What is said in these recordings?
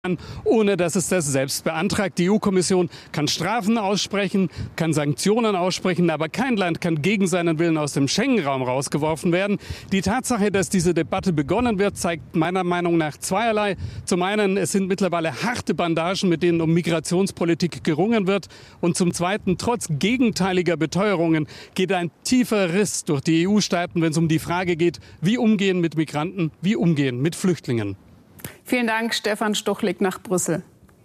ohne dass es das selbst beantragt. Die EU-Kommission kann Strafen aussprechen, kann Sanktionen aussprechen, aber kein Land kann gegen seinen Willen aus dem Schengen-Raum rausgeworfen werden. Die Tatsache, dass diese Debatte begonnen wird, zeigt meiner Meinung nach zweierlei. Zum einen, es sind mittlerweile harte Bandagen, mit denen um Migrationspolitik gerungen wird. Und zum zweiten, trotz gegenteiliger Beteuerungen geht ein tiefer Riss durch die EU-Staaten, wenn es um die Frage geht, wie umgehen mit Migranten, wie umgehen mit Flüchtlingen. Vielen Dank, Stefan Stuchlik nach Brüssel.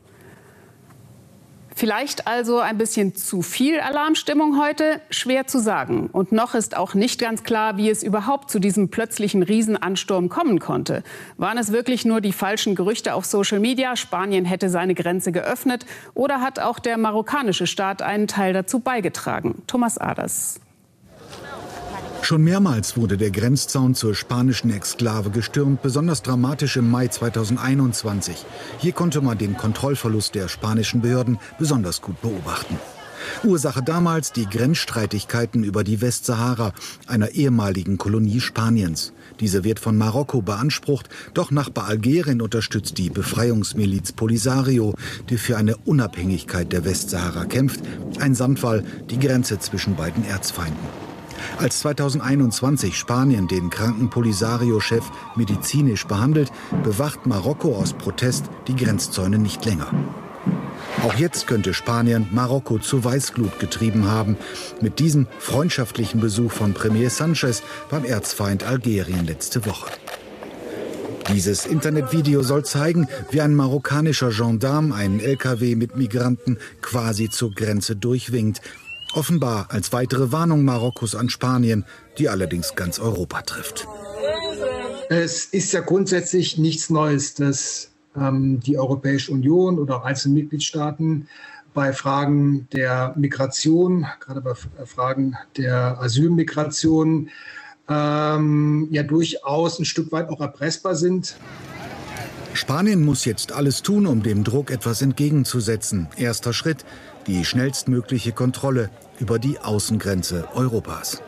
Vielleicht also ein bisschen zu viel Alarmstimmung heute? Schwer zu sagen. Und noch ist auch nicht ganz klar, wie es überhaupt zu diesem plötzlichen Riesenansturm kommen konnte. Waren es wirklich nur die falschen Gerüchte auf Social Media, Spanien hätte seine Grenze geöffnet? Oder hat auch der marokkanische Staat einen Teil dazu beigetragen? Thomas Aders. Schon mehrmals wurde der Grenzzaun zur spanischen Exklave gestürmt, besonders dramatisch im Mai 2021. Hier konnte man den Kontrollverlust der spanischen Behörden besonders gut beobachten. Ursache damals die Grenzstreitigkeiten über die Westsahara, einer ehemaligen Kolonie Spaniens. Diese wird von Marokko beansprucht, doch Nachbar Algerien unterstützt die Befreiungsmiliz Polisario, die für eine Unabhängigkeit der Westsahara kämpft. Ein Sandwall, die Grenze zwischen beiden Erzfeinden. Als 2021 Spanien den kranken Polisario-Chef medizinisch behandelt, bewacht Marokko aus Protest die Grenzzäune nicht länger. Auch jetzt könnte Spanien Marokko zu Weißglut getrieben haben, mit diesem freundschaftlichen Besuch von Premier Sanchez beim Erzfeind Algerien letzte Woche. Dieses Internetvideo soll zeigen, wie ein marokkanischer Gendarm einen LKW mit Migranten quasi zur Grenze durchwinkt. Offenbar als weitere Warnung Marokkos an Spanien, die allerdings ganz Europa trifft. Es ist ja grundsätzlich nichts Neues, dass die Europäische Union oder auch einzelne Mitgliedstaaten bei Fragen der Migration, gerade bei Fragen der Asylmigration, ja durchaus ein Stück weit auch erpressbar sind. Spanien muss jetzt alles tun, um dem Druck etwas entgegenzusetzen. Erster Schritt: die schnellstmögliche Kontrolle über die Außengrenze Europas.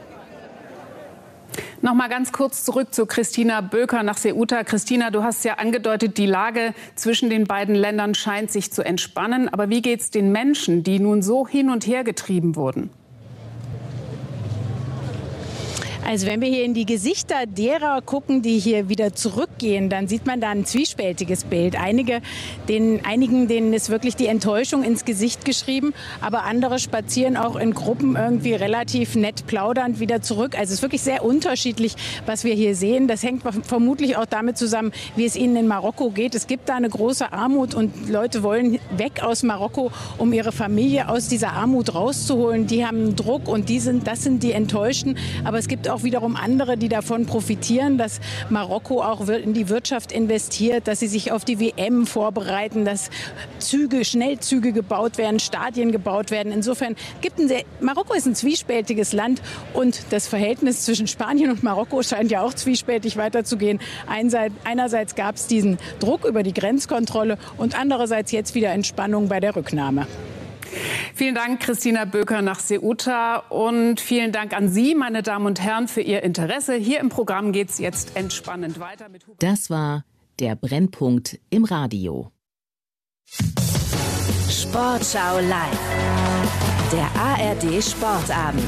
Noch mal ganz kurz zurück zu Christina Böker nach Ceuta. Christina, du hast ja angedeutet, die Lage zwischen den beiden Ländern scheint sich zu entspannen. Aber wie geht es den Menschen, die nun so hin und her getrieben wurden? Also wenn wir hier in die Gesichter derer gucken, die hier wieder zurückgehen, dann sieht man da ein zwiespältiges Bild. Einigen, denen ist wirklich die Enttäuschung ins Gesicht geschrieben, aber andere spazieren auch in Gruppen irgendwie relativ nett plaudernd wieder zurück. Also es ist wirklich sehr unterschiedlich, was wir hier sehen. Das hängt vermutlich auch damit zusammen, wie es ihnen in Marokko geht. Es gibt da eine große Armut und Leute wollen weg aus Marokko, um ihre Familie aus dieser Armut rauszuholen. Die haben einen Druck und das sind die Enttäuschten. Aber es gibt auch wiederum andere, die davon profitieren, dass Marokko auch in die Wirtschaft investiert, dass sie sich auf die WM vorbereiten, dass Schnellzüge gebaut werden, Stadien gebaut werden. Insofern Marokko ist ein zwiespältiges Land und das Verhältnis zwischen Spanien und Marokko scheint ja auch zwiespältig weiterzugehen. Einerseits gab es diesen Druck über die Grenzkontrolle und andererseits jetzt wieder Entspannung bei der Rücknahme. Vielen Dank, Christina Böker nach Ceuta. Und vielen Dank an Sie, meine Damen und Herren, für Ihr Interesse. Hier im Programm geht es jetzt entspannend weiter. Das war der Brennpunkt im Radio. Sportschau live. Der ARD Sportabend.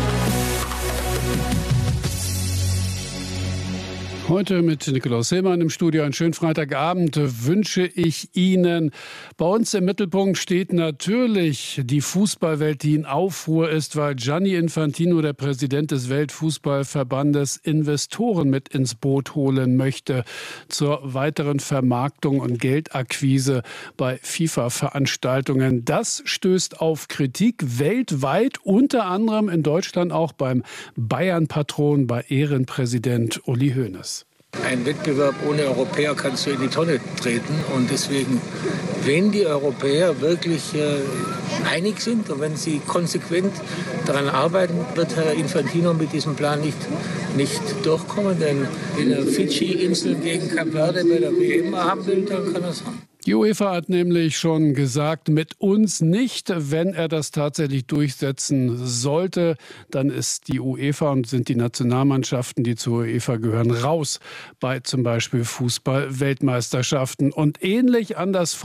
Heute mit Nikolaus Hillmann im Studio. Einen schönen Freitagabend wünsche ich Ihnen. Bei uns im Mittelpunkt steht natürlich die Fußballwelt, die in Aufruhr ist, weil Gianni Infantino, der Präsident des Weltfußballverbandes, Investoren mit ins Boot holen möchte zur weiteren Vermarktung und Geldakquise bei FIFA-Veranstaltungen. Das stößt auf Kritik weltweit, unter anderem in Deutschland auch beim Bayern-Patron, bei Ehrenpräsident Uli Hoeneß. Ein Wettbewerb ohne Europäer kannst du in die Tonne treten. Und deswegen, wenn die Europäer wirklich einig sind und wenn sie konsequent daran arbeiten, wird Herr Infantino mit diesem Plan nicht durchkommen. Denn wenn er Fidschi-Inseln gegen Kap Verde bei der WM haben will, dann kann er es haben. Die UEFA hat nämlich schon gesagt, mit uns nicht. Wenn er das tatsächlich durchsetzen sollte, dann ist die UEFA und sind die Nationalmannschaften, die zur UEFA gehören, raus bei zum Beispiel Fußball-Weltmeisterschaften. Und ähnlich an das